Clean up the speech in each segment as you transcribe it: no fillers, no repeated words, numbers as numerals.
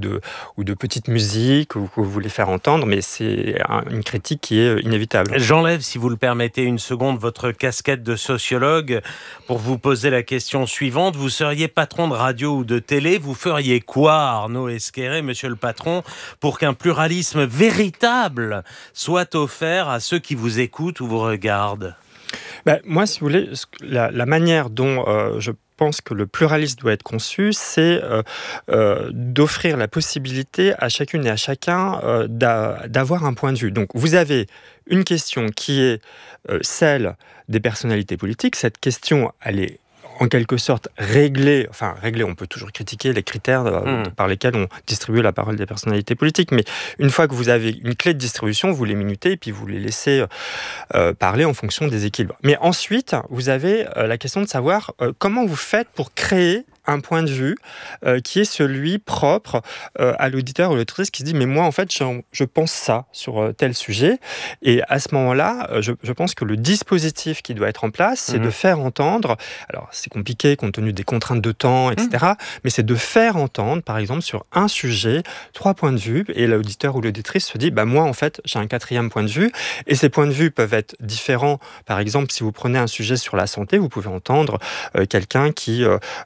ou de petites musiques ou que vous voulez faire entendre, mais c'est une critique qui est inévitable. J'enlève, si vous le permettez, une seconde, votre casquette de sociologue pour vous poser la question suivante. Vous seriez patron de radio ou de télé, vous feriez quoi, Arnaud Esquerré, monsieur le patron, pour qu'un pluralisme véritable soit offert à ceux qui vous écoutent ou vous regardent ? Moi, si vous voulez, la manière dont je pense que le pluralisme doit être conçu, c'est d'offrir la possibilité à chacune et à chacun d'avoir un point de vue. Donc, vous avez une question qui est celle des personnalités politiques. Cette question, elle est en quelque sorte réglée, on peut toujours critiquer les critères par lesquels on distribue la parole des personnalités politiques, mais une fois que vous avez une clé de distribution, vous les minutez et puis vous les laissez parler en fonction des équilibres. Mais ensuite, vous avez la question de savoir comment vous faites pour créer un point de vue qui est celui propre à l'auditeur ou l'auditrice qui se dit mais moi en fait je pense ça sur tel sujet, et à ce moment-là je pense que le dispositif qui doit être en place c'est de faire entendre, alors c'est compliqué compte tenu des contraintes de temps etc, mais c'est de faire entendre par exemple sur un sujet 3 points de vue, et l'auditeur ou l'auditrice se dit moi en fait j'ai un 4e point de vue, et ces points de vue peuvent être différents. Par exemple, si vous prenez un sujet sur la santé, vous pouvez entendre quelqu'un qui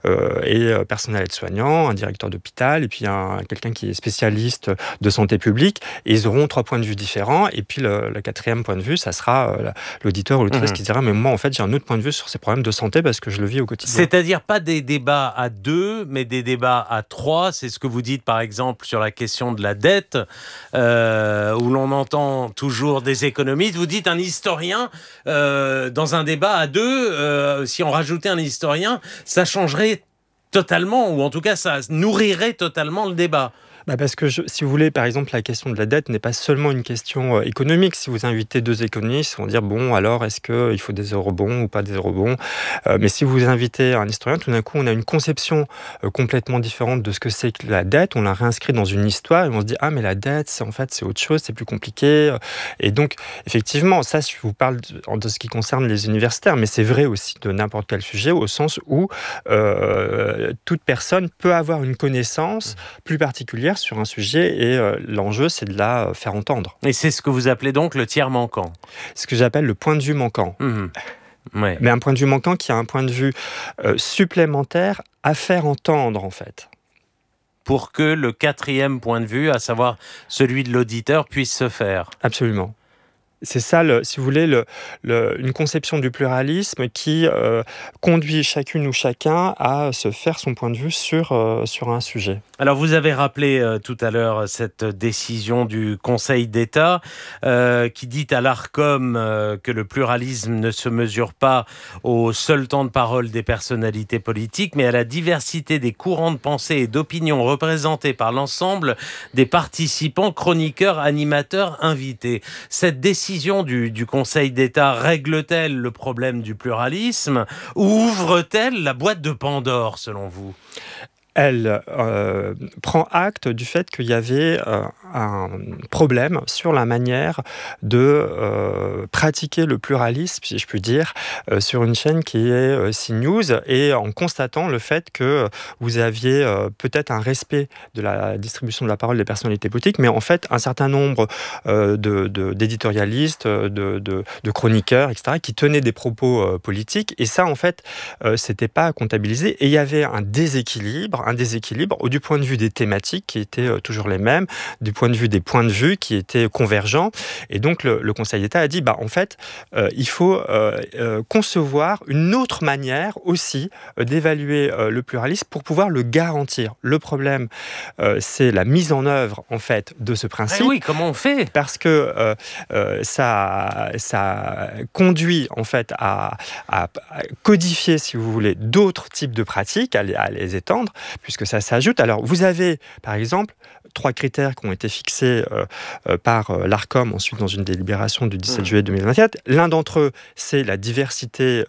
et personnel aide-soignant, un directeur d'hôpital, et puis quelqu'un qui est spécialiste de santé publique, et ils auront 3 points de vue différents, et puis le 4e point de vue, ça sera l'auditeur ou l'auditrice qui dira mais moi en fait j'ai un autre point de vue sur ces problèmes de santé parce que je le vis au quotidien. C'est-à-dire pas des débats à 2, mais des débats à 3, c'est ce que vous dites par exemple sur la question de la dette, où l'on entend toujours des économistes. Vous dites un historien, dans un débat à 2, si on rajoutait un historien, ça changerait totalement, ou en tout cas ça nourrirait totalement le débat. Parce que, si vous voulez, par exemple, la question de la dette n'est pas seulement une question économique. Si vous invitez 2 économistes, ils vont dire, bon, alors, est-ce qu'il faut des eurobonds ou pas des eurobonds ? Mais si vous invitez un historien, tout d'un coup, on a une conception complètement différente de ce que c'est que la dette. On l'a réinscrit dans une histoire et on se dit, mais la dette, c'est autre chose, c'est plus compliqué. Et donc, effectivement, ça, je vous parle de ce qui concerne les universitaires, mais c'est vrai aussi de n'importe quel sujet, au sens où toute personne peut avoir une connaissance plus particulière sur un sujet, et l'enjeu c'est de la faire entendre. Et c'est ce que vous appelez donc le tiers manquant. Ce que j'appelle le point de vue manquant. Ouais. Mais un point de vue manquant qui a un point de vue supplémentaire à faire entendre en fait. Pour que le 4e point de vue, à savoir celui de l'auditeur, puisse se faire. Absolument. C'est ça, si vous voulez, une conception du pluralisme qui conduit chacune ou chacun à se faire son point de vue sur un sujet. Alors, vous avez rappelé tout à l'heure cette décision du Conseil d'État qui dit à l'Arcom que le pluralisme ne se mesure pas au seul temps de parole des personnalités politiques, mais à la diversité des courants de pensée et d'opinion représentés par l'ensemble des participants, chroniqueurs, animateurs, invités. Cette décision du Conseil d'État règle-t-elle le problème du pluralisme ou ouvre-t-elle la boîte de Pandore, selon vous ? Elle prend acte du fait qu'il y avait un problème sur la manière de pratiquer le pluralisme, si je puis dire, sur une chaîne qui est CNews, et en constatant le fait que vous aviez peut-être un respect de la distribution de la parole des personnalités politiques, mais en fait un certain nombre d'éditorialistes, de chroniqueurs, etc., qui tenaient des propos politiques, et ça en fait c'était pas comptabilisé, et il y avait un déséquilibre du point de vue des thématiques qui étaient toujours les mêmes, du point de vue des points de vue qui étaient convergents. Et donc le Conseil d'État a dit en fait il faut concevoir une autre manière aussi d'évaluer le pluralisme pour pouvoir le garantir. Le problème c'est la mise en œuvre en fait de ce principe. Oui, comment on fait ? Parce que ça conduit en fait à codifier, si vous voulez, d'autres types de pratiques, à les étendre, puisque ça s'ajoute. Alors, vous avez, par exemple, 3 critères qui ont été fixés par l'ARCOM ensuite dans une délibération du 17 juillet 2024. L'un d'entre eux, c'est la diversité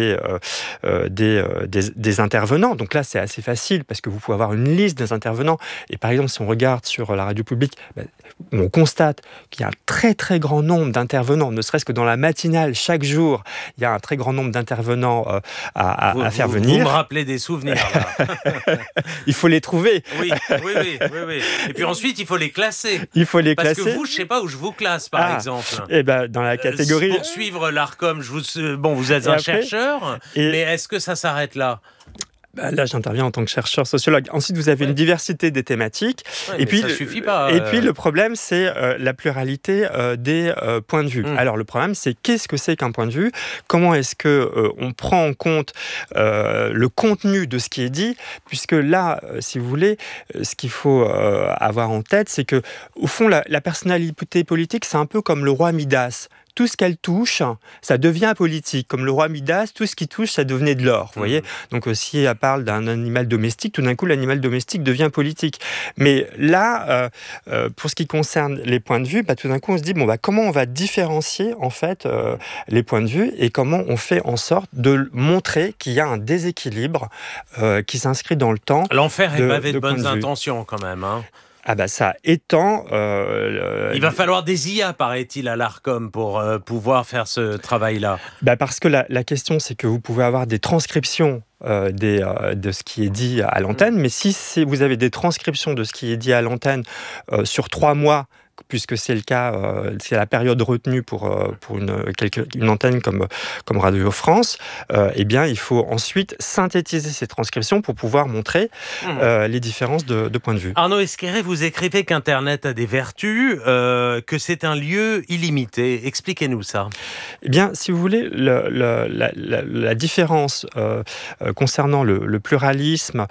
des intervenants. Donc là, c'est assez facile parce que vous pouvez avoir une liste des intervenants. Et par exemple, si on regarde sur la radio publique, on constate qu'il y a un très très grand nombre d'intervenants, ne serait-ce que dans la matinale, chaque jour, il y a un très grand nombre d'intervenants à faire venir. Vous me rappelez des souvenirs, là. Il faut les trouver. Oui. Et puis ensuite, il faut les classer. Classer. Parce que vous, je ne sais pas où je vous classe, par exemple. Eh ben, dans la catégorie... Pour suivre l'ARCOM, vous êtes un chercheur, mais est-ce que ça s'arrête là ? Là, j'interviens en tant que chercheur sociologue. Ensuite, vous avez une diversité des thématiques. Et puis, ça suffit pas. Et puis, le problème, c'est la pluralité des points de vue. Alors, le problème, c'est qu'est-ce que c'est qu'un point de vue ? Comment est-ce qu'on prend en compte le contenu de ce qui est dit ? Puisque là, si vous voulez, ce qu'il faut avoir en tête, c'est que, au fond, la personnalité politique, c'est un peu comme le roi Midas. Tout ce qu'elle touche, ça devient politique. Comme le roi Midas, tout ce qui touche, ça devenait de l'or. Vous voyez ? Donc, si elle parle d'un animal domestique, tout d'un coup, l'animal domestique devient politique. Mais là, pour ce qui concerne les points de vue, tout d'un coup, on se dit, comment on va différencier, en fait, les points de vue et comment on fait en sorte de montrer qu'il y a un déséquilibre qui s'inscrit dans le temps. L'enfer est pavé de bonnes intentions, quand même, hein. Ça étend... Il va falloir des IA, paraît-il, à l'ARCOM pour pouvoir faire ce travail-là. Parce que la question, c'est que vous pouvez avoir des transcriptions de ce qui est dit à l'antenne, mais si vous avez des transcriptions de ce qui est dit à l'antenne sur 3 mois, puisque c'est le cas, c'est la période retenue pour une antenne comme Radio France, il faut ensuite synthétiser ces transcriptions pour pouvoir montrer les différences de point de vue. Arnaud Esquerret, vous écrivez qu'Internet a des vertus, que c'est un lieu illimité. Expliquez-nous ça. Eh bien, si vous voulez, la différence concernant le pluralisme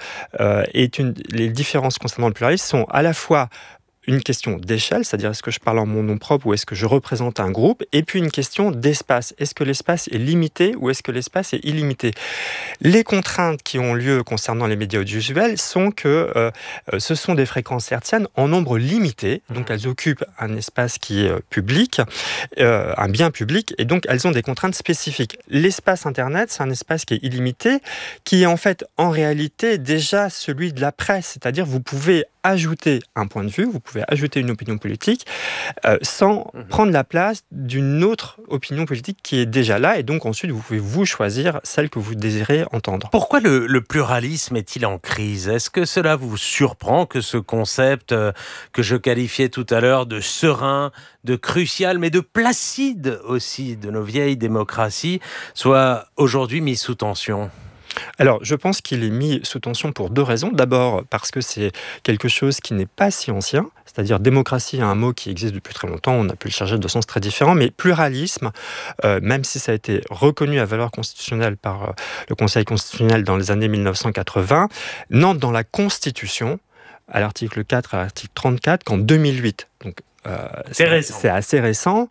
les différences concernant le pluralisme sont à la fois une question d'échelle, c'est-à-dire est-ce que je parle en mon nom propre ou est-ce que je représente un groupe, et puis une question d'espace. Est-ce que l'espace est limité ou est-ce que l'espace est illimité ? Les contraintes qui ont lieu concernant les médias audiovisuels sont que ce sont des fréquences hertziennes en nombre limité, donc elles occupent un espace qui est public, un bien public, et donc elles ont des contraintes spécifiques. L'espace Internet, c'est un espace qui est illimité, qui est en fait, en réalité, déjà celui de la presse, c'est-à-dire vous pouvez ajouter un point de vue, vous pouvez ajouter une opinion politique sans prendre la place d'une autre opinion politique qui est déjà là, et donc ensuite vous pouvez vous choisir celle que vous désirez entendre. Pourquoi le pluralisme est-il en crise ? Est-ce que cela vous surprend que ce concept que je qualifiais tout à l'heure de serein, de crucial, mais de placide aussi de nos vieilles démocraties soit aujourd'hui mis sous tension ? Alors, je pense qu'il est mis sous tension pour 2 raisons. D'abord, parce que c'est quelque chose qui n'est pas si ancien, c'est-à-dire démocratie est un mot qui existe depuis très longtemps, on a pu le charger de sens très différents, mais pluralisme, même si ça a été reconnu à valeur constitutionnelle par le Conseil constitutionnel dans les années 1980, n'entre dans la Constitution, à l'article 4, à l'article 34, qu'en 2008. Donc, c'est assez récent.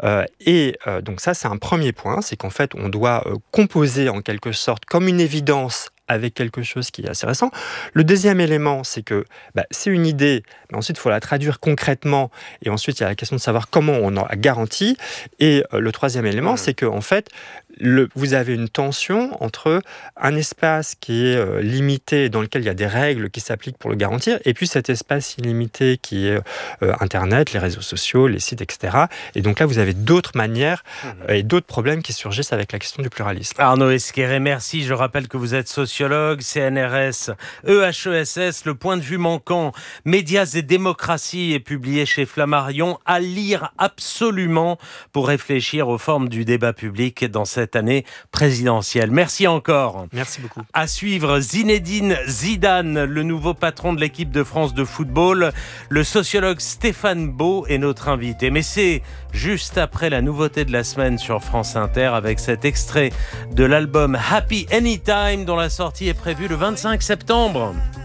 Donc ça, c'est un premier point, c'est qu'en fait, on doit composer en quelque sorte comme une évidence avec quelque chose qui est assez récent. Le deuxième élément, c'est que c'est une idée, mais ensuite, il faut la traduire concrètement, et ensuite, il y a la question de savoir comment on en garantit. Et le troisième élément, c'est que en fait, vous avez une tension entre un espace qui est limité, dans lequel il y a des règles qui s'appliquent pour le garantir, et puis cet espace illimité qui est Internet, les réseaux sociaux, les sites, etc. Et donc là, vous avez d'autres manières et d'autres problèmes qui surgissent avec la question du pluralisme. Arnaud Esquerret, merci. Je rappelle que vous êtes sociologue, CNRS, EHESS, Le point de vue manquant, Médias et démocratie est publié chez Flammarion, à lire absolument pour réfléchir aux formes du débat public dans cette année présidentielle. Merci encore. Merci beaucoup. À suivre, Zinedine Zidane, le nouveau patron de l'équipe de France de football. Le sociologue Stéphane Beau est notre invité. Mais c'est juste après la nouveauté de la semaine sur France Inter avec cet extrait de l'album Happy Anytime dont la sortie est prévue le 25 septembre.